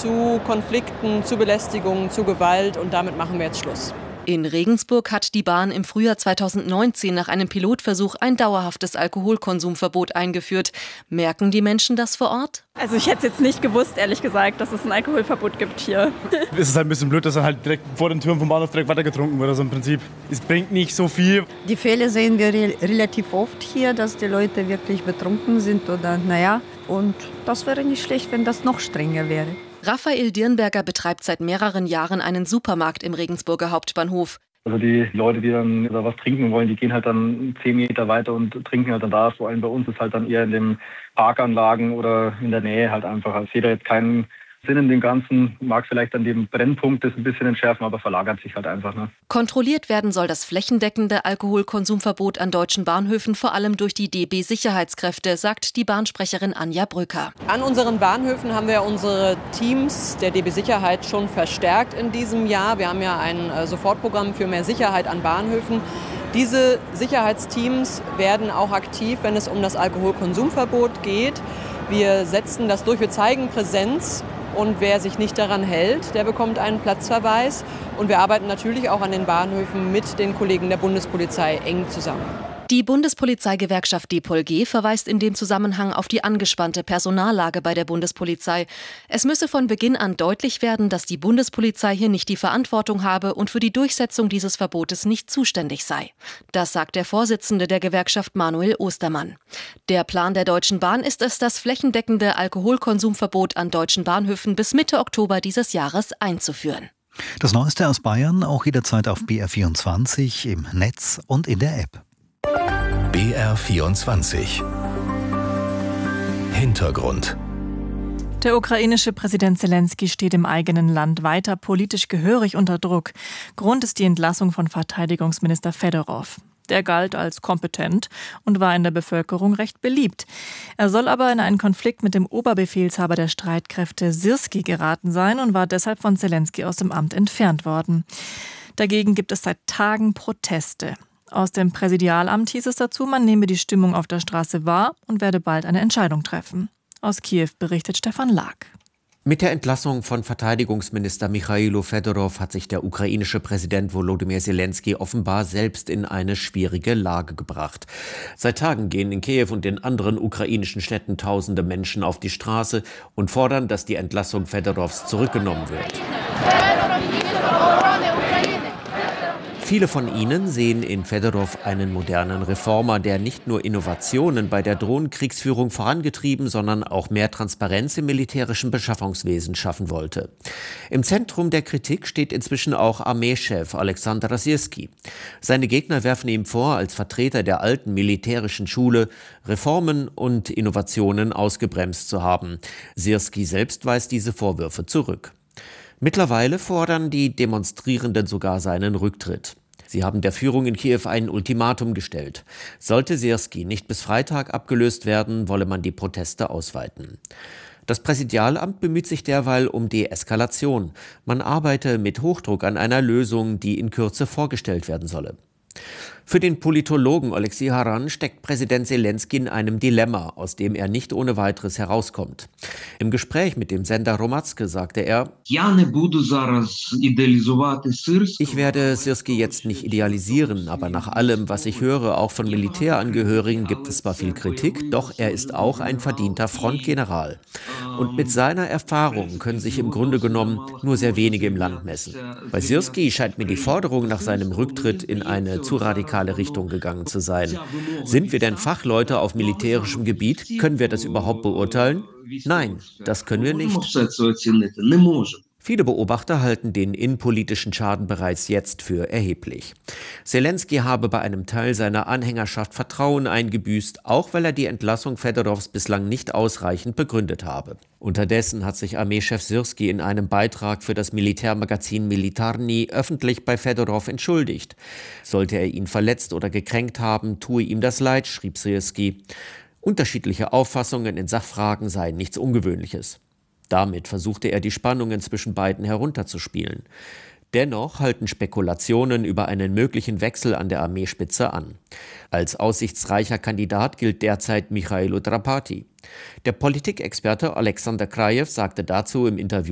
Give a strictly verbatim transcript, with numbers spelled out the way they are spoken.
zu Konflikten, zu Belästigungen, zu Gewalt und damit machen wir jetzt Schluss. In Regensburg hat die Bahn im Frühjahr zweitausendneunzehn nach einem Pilotversuch ein dauerhaftes Alkoholkonsumverbot eingeführt. Merken die Menschen das vor Ort? Also ich hätte es jetzt nicht gewusst, ehrlich gesagt, dass es ein Alkoholverbot gibt hier. Es ist halt ein bisschen blöd, dass dann halt direkt vor den Türen vom Bahnhof direkt weiter getrunken wird. Also im Prinzip, es bringt nicht so viel. Die Fälle sehen wir re- relativ oft hier, dass die Leute wirklich betrunken sind oder naja. Und das wäre nicht schlecht, wenn das noch strenger wäre. Raphael Dirnberger betreibt seit mehreren Jahren einen Supermarkt im Regensburger Hauptbahnhof. Also die Leute, die dann da was trinken wollen, die gehen halt dann zehn Meter weiter und trinken halt dann da. Vor allem bei uns ist halt dann eher in den Parkanlagen oder in der Nähe halt einfach. Also ich sehe da jetzt keinen Sinn in dem Ganzen, mag vielleicht an dem Brennpunkt das ein bisschen entschärfen, aber verlagert sich halt einfach. Ne? Kontrolliert werden soll das flächendeckende Alkoholkonsumverbot an deutschen Bahnhöfen vor allem durch die D B-Sicherheitskräfte, sagt die Bahnsprecherin Anja Brücker. An unseren Bahnhöfen haben wir unsere Teams der D B-Sicherheit schon verstärkt in diesem Jahr. Wir haben ja ein Sofortprogramm für mehr Sicherheit an Bahnhöfen. Diese Sicherheitsteams werden auch aktiv, wenn es um das Alkoholkonsumverbot geht. Wir setzen das durch, wir zeigen Präsenz. Und wer sich nicht daran hält, der bekommt einen Platzverweis. Und wir arbeiten natürlich auch an den Bahnhöfen mit den Kollegen der Bundespolizei eng zusammen. Die Bundespolizeigewerkschaft D P O L G verweist in dem Zusammenhang auf die angespannte Personallage bei der Bundespolizei. Es müsse von Beginn an deutlich werden, dass die Bundespolizei hier nicht die Verantwortung habe und für die Durchsetzung dieses Verbotes nicht zuständig sei. Das sagt der Vorsitzende der Gewerkschaft Manuel Ostermann. Der Plan der Deutschen Bahn ist es, das flächendeckende Alkoholkonsumverbot an deutschen Bahnhöfen bis Mitte Oktober dieses Jahres einzuführen. Das Neueste aus Bayern auch jederzeit auf B R vierundzwanzig, im Netz und in der App. B R vierundzwanzig Hintergrund. Der ukrainische Präsident Selenskyj steht im eigenen Land weiter politisch gehörig unter Druck. Grund ist die Entlassung von Verteidigungsminister Fedorov. Der galt als kompetent und war in der Bevölkerung recht beliebt. Er soll aber in einen Konflikt mit dem Oberbefehlshaber der Streitkräfte Syrski geraten sein und war deshalb von Selenskyj aus dem Amt entfernt worden. Dagegen gibt es seit Tagen Proteste. Aus dem Präsidialamt hieß es dazu, man nehme die Stimmung auf der Straße wahr und werde bald eine Entscheidung treffen. Aus Kiew berichtet Stefan Lag. Mit der Entlassung von Verteidigungsminister Michailo Fedorov hat sich der ukrainische Präsident Volodymyr Selenskyj offenbar selbst in eine schwierige Lage gebracht. Seit Tagen gehen in Kiew und in anderen ukrainischen Städten tausende Menschen auf die Straße und fordern, dass die Entlassung Fedorovs zurückgenommen wird. Viele von ihnen sehen in Fedorov einen modernen Reformer, der nicht nur Innovationen bei der Drohnenkriegsführung vorangetrieben, sondern auch mehr Transparenz im militärischen Beschaffungswesen schaffen wollte. Im Zentrum der Kritik steht inzwischen auch Armeechef Alexander Syrski. Seine Gegner werfen ihm vor, als Vertreter der alten militärischen Schule Reformen und Innovationen ausgebremst zu haben. Syrski selbst weist diese Vorwürfe zurück. Mittlerweile fordern die Demonstrierenden sogar seinen Rücktritt. Sie haben der Führung in Kiew ein Ultimatum gestellt. Sollte Syrski nicht bis Freitag abgelöst werden, wolle man die Proteste ausweiten. Das Präsidialamt bemüht sich derweil um Deeskalation. Man arbeite mit Hochdruck an einer Lösung, die in Kürze vorgestellt werden solle. Für den Politologen Oleksiy Haran steckt Präsident Selenskyj in einem Dilemma, aus dem er nicht ohne weiteres herauskommt. Im Gespräch mit dem Sender Hromadske sagte er: Ich werde Syrski jetzt nicht idealisieren, aber nach allem, was ich höre, auch von Militärangehörigen, gibt es zwar viel Kritik, doch er ist auch ein verdienter Frontgeneral. Und mit seiner Erfahrung können sich im Grunde genommen nur sehr wenige im Land messen. Bei Syrski scheint mir die Forderung nach seinem Rücktritt in eine zu radikale Richtung gegangen zu sein. Sind wir denn Fachleute auf militärischem Gebiet? Können wir das überhaupt beurteilen? Nein, das können wir nicht. Viele Beobachter halten den innenpolitischen Schaden bereits jetzt für erheblich. Selenskyj habe bei einem Teil seiner Anhängerschaft Vertrauen eingebüßt, auch weil er die Entlassung Fedorovs bislang nicht ausreichend begründet habe. Unterdessen hat sich Armeechef Syrski in einem Beitrag für das Militärmagazin Militarny öffentlich bei Fedorov entschuldigt. Sollte er ihn verletzt oder gekränkt haben, tue ihm das leid, schrieb Syrski. Unterschiedliche Auffassungen in Sachfragen seien nichts Ungewöhnliches. Damit versuchte er, die Spannungen zwischen beiden herunterzuspielen. Dennoch halten Spekulationen über einen möglichen Wechsel an der Armeespitze an. Als aussichtsreicher Kandidat gilt derzeit Michailo Drapati. Der Politikexperte Alexander Krajew sagte dazu im Interview